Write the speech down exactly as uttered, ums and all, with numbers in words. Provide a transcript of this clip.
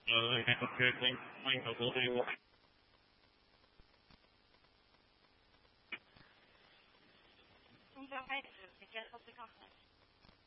Uh, okay, thanks. Thanks, I will do. Então vai, você quer fazer com a